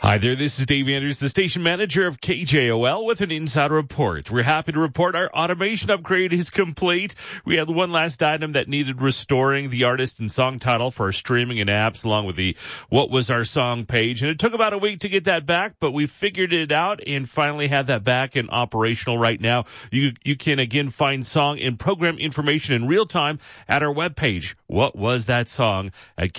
Hi there, this is Dave Andrews, the station manager of KJOL with an inside report. We're happy to report our automation upgrade is complete. We had one last item that needed restoring, the artist and song title for our streaming and apps, along with the What Was Our Song page. And it took about a week to get that back, but we figured it out and finally have that back and operational right now. You can again find song and program information in real time at our webpage, What Was That Song, at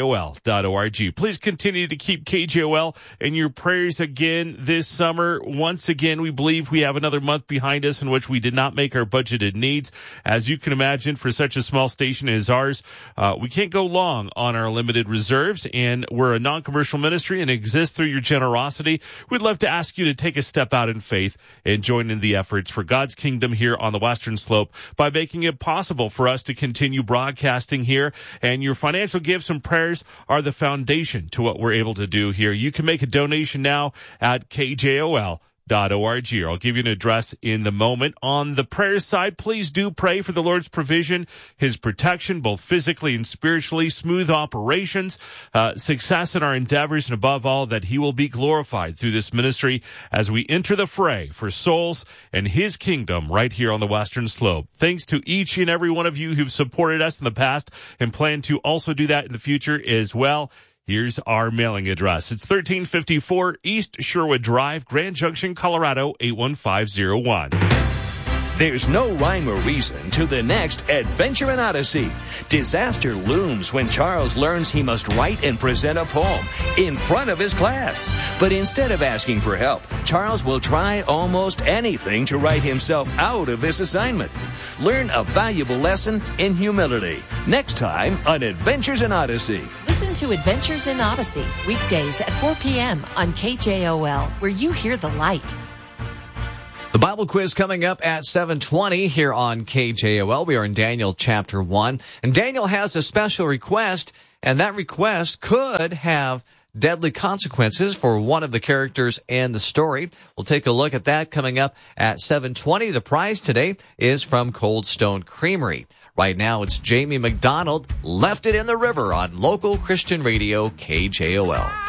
KJOL.org. Please continue to keep KJOL in your prayers again this summer. Once again, we believe we have another month behind us in which we did not make our budgeted needs. As you can imagine, for such a small station as ours, we can't go long on our limited reserves, and we're a non-commercial ministry and exist through your generosity. We'd love to ask you to take a step out in faith and join in the efforts for God's kingdom here on the Western Slope by making it possible for us to continue broadcasting here. And your financial gifts and prayers are the foundation to what we're able to do here. You can make a donation now at KJOL.org. I'll give you an address in the moment. On the prayer side, please do pray for the Lord's provision, His protection, both physically and spiritually, smooth operations, success in our endeavors, and above all, that He will be glorified through this ministry as we enter the fray for souls and His kingdom right here on the Western Slope. Thanks to each and every one of you who've supported us in the past and plan to also do that in the future as well. Here's our mailing address. It's 1354 East Sherwood Drive, Grand Junction, Colorado, 81501. There's no rhyme or reason to the next Adventure in Odyssey. Disaster looms when Charles learns he must write and present a poem in front of his class. But instead of asking for help, Charles will try almost anything to write himself out of this assignment. Learn a valuable lesson in humility. Next time on Adventures in Odyssey. Listen to Adventures in Odyssey, weekdays at 4 p.m. on KJOL, where you hear the light. The Bible quiz coming up at 7:20 here on KJOL. We are in Daniel chapter 1. And Daniel has a special request, and that request could have deadly consequences for one of the characters in the story. We'll take a look at that coming up at 7:20. The prize today is from Cold Stone Creamery. Right now, it's Jamie McDonald, Left It in the River on local Christian radio KJOL.